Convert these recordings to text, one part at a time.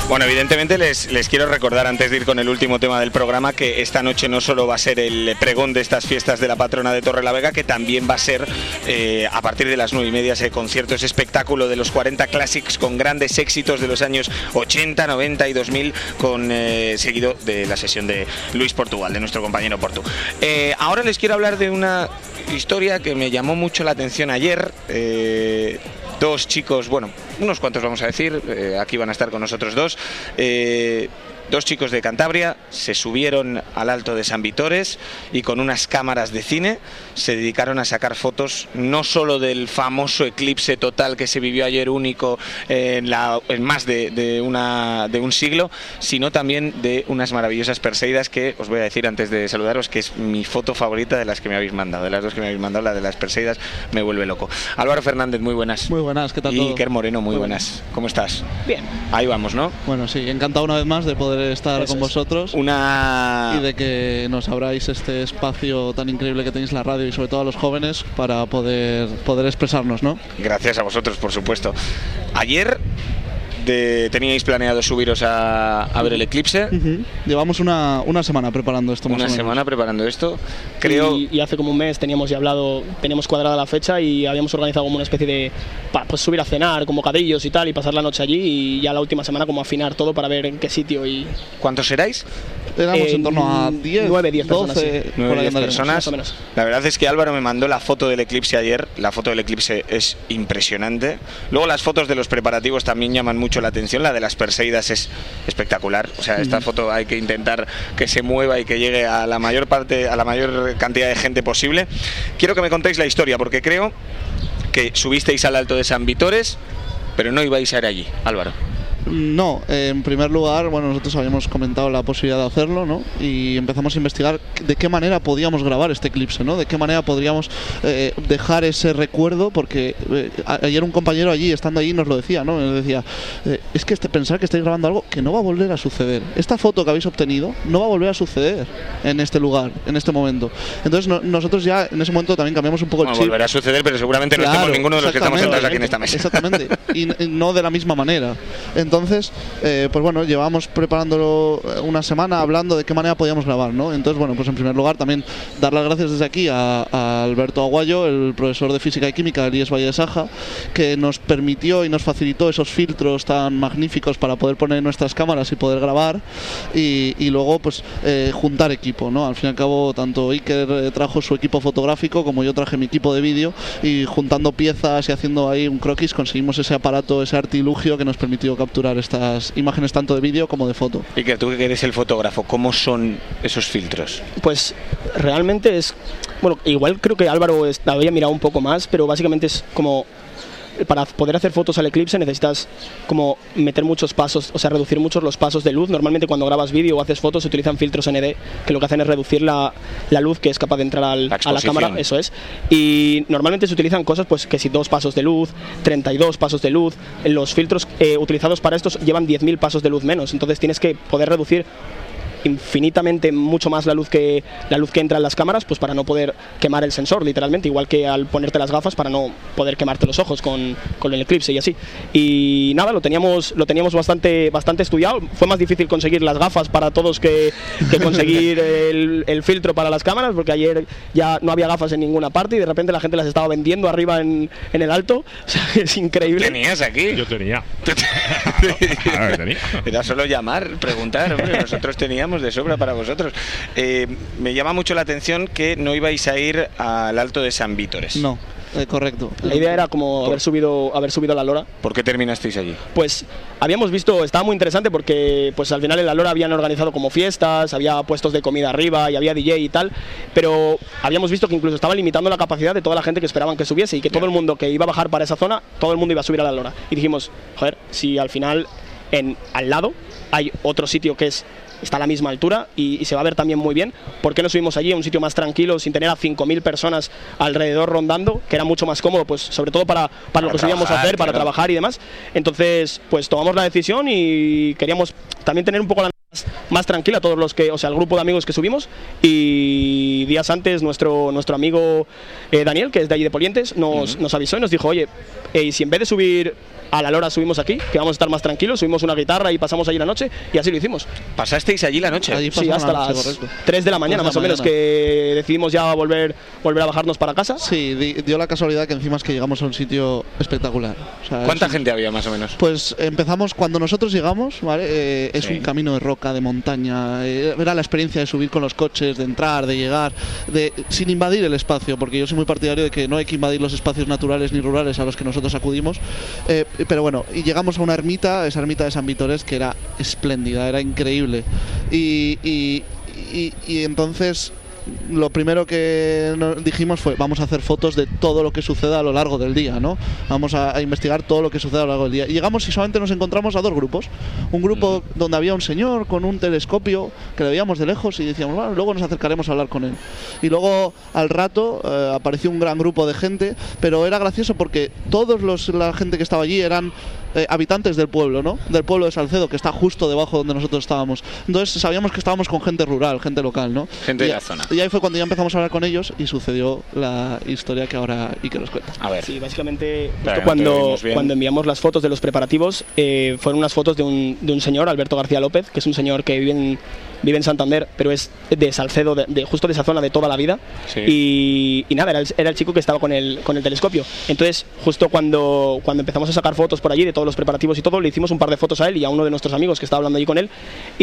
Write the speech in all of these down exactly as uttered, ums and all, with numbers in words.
Bueno, evidentemente les, les quiero recordar antes de ir con el último tema del programa que esta noche no solo va a ser el pregón de estas fiestas de la patrona de Torrelavega, que también va a ser eh, a partir de las nueve y media ese concierto, ese espectáculo de los cuarenta Classics con grandes éxitos de los años ochenta, noventa y dos mil, con eh, seguido de la sesión de Luis Portugal, de nuestro compañero Portu. Eh, ahora les quiero hablar de una historia que me llamó mucho la atención ayer. Eh, dos chicos, bueno, unos cuantos vamos a decir, eh, aquí van a estar con nosotros dos. Eh, Dos chicos de Cantabria se subieron al Alto de San Vitores y con unas cámaras de cine se dedicaron a sacar fotos no solo del famoso eclipse total que se vivió ayer, único en, la, en más de, de, una, de un siglo, sino también de unas maravillosas Perseidas que os voy a decir antes de saludaros que es mi foto favorita de las que me habéis mandado, de las dos que me habéis mandado, la de las Perseidas me vuelve loco. Álvaro Fernández, muy buenas. Muy buenas, ¿qué tal y todo? Iker Moreno, muy, muy buenas. Bien. ¿Cómo estás? Bien. Ahí vamos, ¿no? Bueno, sí, encantado una vez más de poder estar Eso con vosotros una... y de que nos abráis este espacio tan increíble que tenéis la radio y sobre todo a los jóvenes para poder, poder expresarnos, ¿no? Gracias a vosotros, por supuesto. Ayer de, teníais planeado subiros a, a ver el eclipse. Uh-huh. Llevamos una, una semana preparando esto. Más una o menos. semana preparando esto. Creo... Y, y hace como un mes teníamos ya hablado, teníamos cuadrada la fecha y habíamos organizado como una especie de pa, pues subir a cenar, como bocadillos y tal, y pasar la noche allí y ya la última semana como afinar todo para ver en qué sitio y... ¿Cuántos seráis? Éramos eh, en torno a diez, nueve, diez personas. doce, Sí. nueve, diez personas. Más o menos. La verdad es que Álvaro me mandó la foto del eclipse ayer. La foto del eclipse es impresionante. Luego las fotos de los preparativos también llaman mucho la atención. La de las Perseidas es espectacular. O sea, esta mm. foto hay que intentar que se mueva y que llegue a la mayor parte, a la mayor cantidad de gente posible. Quiero que me contéis la historia porque creo que subisteis al Alto de San Vitores, pero no ibais a ir allí, Álvaro. No, eh, en primer lugar, bueno, nosotros habíamos comentado la posibilidad de hacerlo, ¿no? Y empezamos a investigar de qué manera podíamos grabar este eclipse, ¿no? De qué manera podríamos eh, dejar ese recuerdo, porque eh, ayer un compañero allí, estando allí, nos lo decía, ¿no? Nos decía, eh, es que este, pensar que estáis grabando algo que no va a volver a suceder. Esta foto que habéis obtenido no va a volver a suceder en este lugar, en este momento. Entonces no, nosotros ya en ese momento también cambiamos un poco el no, chip. Volverá a suceder, pero seguramente claro, no estemos ninguno de los que estamos sentados aquí en esta mesa. Exactamente, y, y no de la misma manera. Entonces Entonces, eh, pues bueno, llevamos preparándolo una semana hablando de qué manera podíamos grabar, ¿no? Entonces, bueno, pues en primer lugar también dar las gracias desde aquí a, a Alberto Aguayo, el profesor de Física y Química del I E S Valle de Saja, que nos permitió y nos facilitó esos filtros tan magníficos para poder poner nuestras cámaras y poder grabar y, y luego, pues, eh, juntar equipo, ¿no? Al fin y al cabo, tanto Iker trajo su equipo fotográfico como yo traje mi equipo de vídeo y juntando piezas y haciendo ahí un croquis conseguimos ese aparato, ese artilugio que nos permitió capturar estas imágenes tanto de vídeo como de foto. Y que tú que eres el fotógrafo, ¿cómo son esos filtros? Pues realmente es, bueno, igual creo que Álvaro es, había mirado un poco más, pero básicamente es como para poder hacer fotos al eclipse necesitas como meter muchos pasos, o sea, reducir muchos los pasos de luz. Normalmente cuando grabas vídeo o haces fotos se utilizan filtros N D que lo que hacen es reducir la, la luz que es capaz de entrar al, la a la cámara, eso es. Y normalmente se utilizan cosas pues que si dos pasos de luz, treinta y dos pasos de luz. Los filtros eh, utilizados para estos llevan diez mil pasos de luz menos, entonces tienes que poder reducir infinitamente mucho más la luz que la luz que entra en las cámaras, pues para no poder quemar el sensor literalmente, igual que al ponerte las gafas para no poder quemarte los ojos con, con el eclipse y así. Y nada, lo teníamos lo teníamos bastante bastante estudiado. Fue más difícil conseguir las gafas para todos que, que conseguir el, el filtro para las cámaras, porque ayer ya no había gafas en ninguna parte y de repente la gente las estaba vendiendo arriba en, en el Alto. O sea, es increíble. ¿Tenías aquí? Yo tenía. Claro que tenía. Era solo llamar, preguntar, hombre, nosotros teníamos de sobra para vosotros. Eh, me llama mucho la atención que no ibais a ir al Alto de San Vitores. No, eh, correcto. La idea era como haber subido, haber subido a la Lora. ¿Por qué terminasteis allí? Pues habíamos visto, estaba muy interesante porque pues al final en la Lora habían organizado como fiestas, había puestos de comida arriba y había D J y tal, pero habíamos visto que incluso estaban limitando la capacidad de toda la gente que esperaban que subiese y que todo el mundo que iba a bajar para esa zona, todo el mundo iba a subir a la Lora. Y dijimos, joder, si al final en, al lado hay otro sitio que es está a la misma altura y, y se va a ver también muy bien, ¿por qué no subimos allí a un sitio más tranquilo sin tener a cinco mil personas alrededor rondando, que era mucho más cómodo, pues sobre todo para, para, para lo que subíamos a hacer, para claro. trabajar y demás? Entonces pues tomamos la decisión y queríamos también tener un poco la más, más tranquila todos los que, o sea, el grupo de amigos que subimos, y días antes nuestro, nuestro amigo eh, Daniel, que es de allí de Polientes, nos, uh-huh. nos avisó y nos dijo, oye, eh, si en vez de subir a la Lora subimos aquí, que vamos a estar más tranquilos, subimos una guitarra y pasamos allí la noche, y así lo hicimos. ¿Pasasteis allí la noche? Allí Sí, hasta noche, las correcto. tres de la mañana tres más de la o menos, mañana. que decidimos ya volver, volver a bajarnos para casa. Sí, di- dio la casualidad que encima es que llegamos a un sitio espectacular. O sea, ¿Cuánta es un- gente había más o menos? Pues empezamos, cuando nosotros llegamos, ¿vale? Eh, es Sí. un camino de roca, de montaña, eh, era la experiencia de subir con los coches, de entrar, de llegar, de sin invadir el espacio, porque yo soy muy partidario de que no hay que invadir los espacios naturales ni rurales a los que nosotros acudimos, eh, pero bueno, y llegamos a una ermita, esa ermita de San Vitores, que era espléndida, era increíble, y, y, y, y entonces lo primero que nos dijimos fue vamos a hacer fotos de todo lo que suceda a lo largo del día, ¿no? Vamos a, a investigar todo lo que suceda a lo largo del día. Y llegamos y solamente nos encontramos a dos grupos. Un grupo mm. donde había un señor con un telescopio que le veíamos de lejos y decíamos, bueno, luego nos acercaremos a hablar con él. Y luego al rato eh, apareció un gran grupo de gente, pero era gracioso porque todos los la gente que estaba allí eran eh, habitantes del pueblo, ¿no? Del pueblo de Salcedo, que está justo debajo donde nosotros estábamos. Entonces sabíamos que estábamos con gente rural, gente local, ¿no? Gente y, de la zona. Y ahí fue cuando ya empezamos a hablar con ellos y sucedió la historia que ahora Iker nos cuenta. A ver. Sí, básicamente Claro, justo no te cuando, oímos bien. cuando enviamos las fotos de los preparativos, eh, fueron unas fotos de un, de un señor, Alberto García López, que es un señor que vive en, vive en Santander, pero es de Salcedo, de, de justo de esa zona de toda la vida. Sí. Y, y nada, era el, era el chico que estaba con el, con el telescopio. Entonces, justo cuando, cuando empezamos a sacar fotos por allí de todos los preparativos y todo, le hicimos un par de fotos a él y a uno de nuestros amigos que estaba hablando allí con él.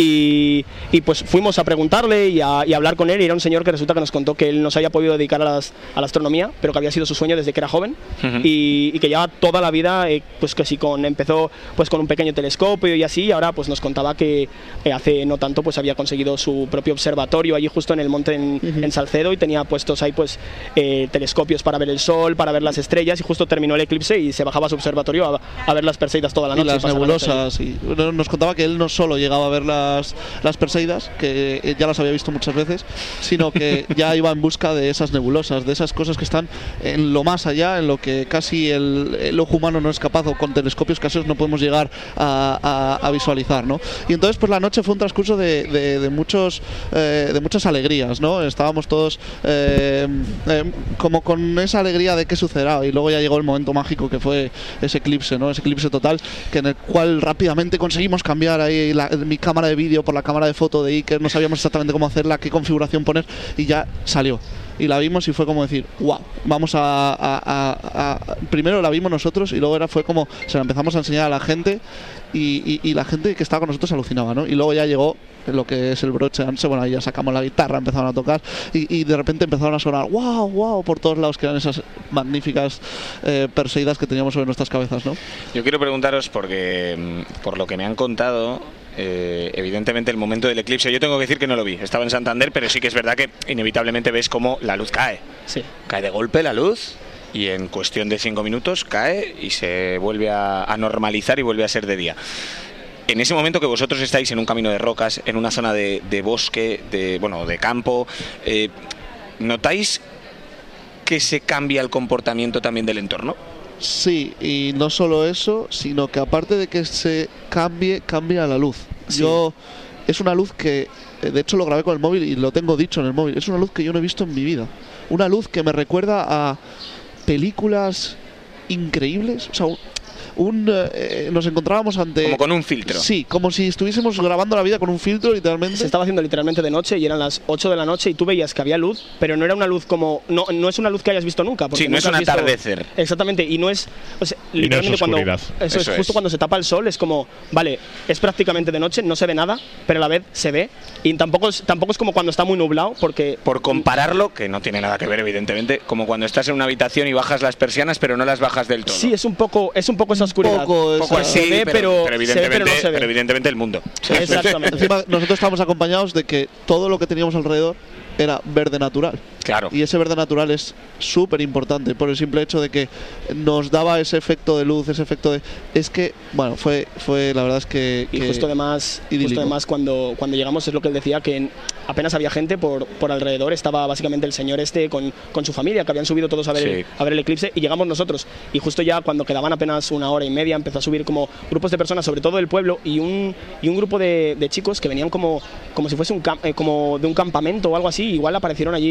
Y, y pues fuimos a preguntarle y a, y a hablar con él. Y era un señor que resulta que nos contó que él no se había podido dedicar a, las, a la astronomía, pero que había sido su sueño desde que era joven. Uh-huh. y, y que lleva toda la vida, eh, pues que sí, con, empezó pues con un pequeño telescopio y así, y ahora pues nos contaba que eh, hace no tanto pues había conseguido su propio observatorio allí justo en el monte en, uh-huh. en Salcedo, y tenía puestos ahí pues eh, telescopios para ver el sol, para ver las estrellas, y justo terminó el eclipse y se bajaba a su observatorio a, a ver las Perseidas toda la noche. Y las nebulosas. Y nos contaba que él no solo llegaba a ver las, las Perseidas, que ya las había visto muchas veces, sino que ya iba en busca de esas nebulosas, de esas cosas que están en lo más allá, en lo que casi el, el ojo humano no es capaz, o con telescopios caseros no podemos llegar a, a, a visualizar, ¿no? Y entonces pues la noche fue un transcurso de, de, de muchos eh, de muchas alegrías, ¿no? Estábamos todos eh, eh, como con esa alegría de qué sucederá, y luego ya llegó el momento mágico que fue ese eclipse, ¿no? Ese eclipse total, que en el cual rápidamente conseguimos cambiar ahí la, mi cámara de vídeo por la cámara de foto de Iker, no sabíamos exactamente cómo hacerla, qué configuración poner, y ya salió. Y la vimos y fue como decir, wow, vamos a, a, a, a... primero la vimos nosotros y luego era, fue como, se la empezamos a enseñar a la gente, y, y, y la gente que estaba con nosotros alucinaba, ¿no? Y luego ya llegó lo que es el broche, bueno, ahí ya sacamos la guitarra, empezaron a tocar, y, y de repente empezaron a sonar, wow, wow, por todos lados, que eran esas magníficas eh, Perseidas que teníamos sobre nuestras cabezas, ¿no? Yo quiero preguntaros, porque por lo que me han contado, Eh, evidentemente el momento del eclipse, yo tengo que decir que no lo vi, estaba en Santander, pero sí que es verdad que inevitablemente ves cómo la luz cae, sí. cae de golpe la luz, y en cuestión de cinco minutos cae y se vuelve a, a normalizar y vuelve a ser de día. En ese momento que vosotros estáis en un camino de rocas, en una zona de, de bosque, de, bueno, de campo, eh, ¿notáis que se cambia el comportamiento también del entorno? Sí, y no solo eso, sino que aparte de que se cambie, cambia la luz. Sí. Yo, es una luz que, de hecho lo grabé con el móvil y lo tengo dicho en el móvil, es una luz que yo no he visto en mi vida. Una luz que me recuerda a películas increíbles, o sea, un, un eh, nos encontrábamos ante... Como con un filtro. Sí, como si estuviésemos grabando la vida con un filtro, literalmente. Se estaba haciendo literalmente de noche y eran las ocho de la noche y tú veías que había luz, pero no era una luz como... No, no es una luz que hayas visto nunca. Sí, no es un atardecer. Visto, exactamente, y no es... O sea, y no es cuando, oscuridad. Eso, eso es, justo es cuando se tapa el sol, es como, vale, es prácticamente de noche, no se ve nada, pero a la vez se ve. Y tampoco es, tampoco es como cuando está muy nublado, porque... Por compararlo, que no tiene nada que ver, evidentemente, como cuando estás en una habitación y bajas las persianas, pero no las bajas del todo. Sí, es un poco, es un poco esa oscuridad. Un poco poco así, se ve, pero, pero, evidentemente, se ve, pero, no se ve. pero evidentemente el mundo. Exactamente. Encima, nosotros estábamos acompañados de que todo lo que teníamos alrededor era verde natural. Claro. Y ese verde natural es súper importante por el simple hecho de que nos daba ese efecto de luz, ese efecto de... Es que, bueno, fue, fue la verdad es que... Y que justo además, justo además cuando, cuando llegamos es lo que él decía, que apenas había gente por, por alrededor, estaba básicamente el señor este con, con su familia, que habían subido todos a ver, sí. a ver el eclipse, y llegamos nosotros. Y justo ya cuando quedaban apenas una hora y media empezó a subir como grupos de personas, sobre todo del pueblo, y un, y un grupo de, de chicos que venían como, como si fuese un, eh, como de un campamento o algo así, igual aparecieron allí, que luego pasaron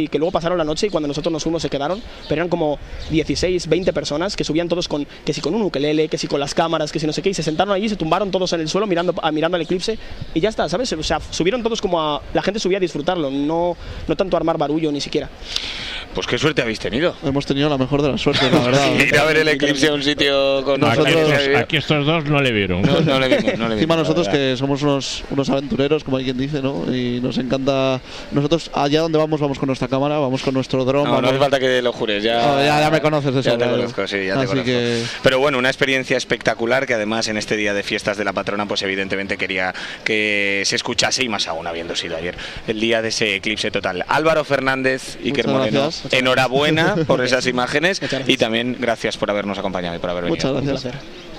pasaron la noche y cuando nosotros nos fuimos se quedaron, pero eran como dieciséis, veinte personas que subían todos con, que si con un ukelele, que si con las cámaras, que si no sé qué, y se sentaron allí, se tumbaron todos en el suelo mirando, a, mirando al eclipse y ya está, ¿sabes? O sea, subieron todos como a, la gente subía a disfrutarlo, no, no tanto a armar barullo ni siquiera. Pues qué suerte habéis tenido. Hemos tenido la mejor de las suertes, la verdad. Sí, ir a ver el eclipse a un sitio con Aquí, nosotros. estos, aquí estos dos no le vieron. No, no le vimos, no le vimos. Encima la nosotros verdad. que somos unos, unos aventureros, como hay quien dice, ¿no? Y nos encanta. Nosotros allá donde vamos, vamos con nuestra cámara, vamos con nuestro dron. No, no vamos- hace falta que lo jures, ya, No, ya, ya me conoces de ya sobra, te ¿no? conozco, sí, ya te Así conozco. que- Pero bueno, una experiencia espectacular que además en este día de fiestas de la patrona, pues evidentemente quería que se escuchase y más aún habiendo sido ayer el día de ese eclipse total. Álvaro Fernández, Iker Muchas Moreno, gracias. enhorabuena por esas imágenes Muchas gracias. y también gracias por habernos acompañado y por haber venido. Muchas Un gracias. placer.